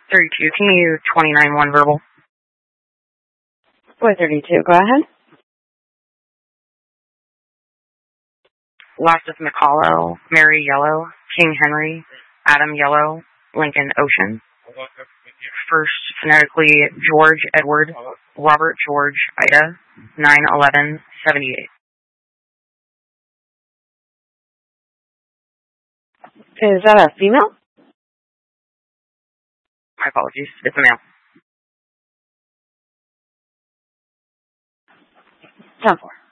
32, can you 29-1 verbal? 432, go ahead. Last of McCullough, Mary Yellow, King Henry, Adam Yellow, Lincoln Ocean. First, phonetically, George Edward, Robert George Ida, 9/11/78. Is that a female? My apologies, it's a male. 10-4.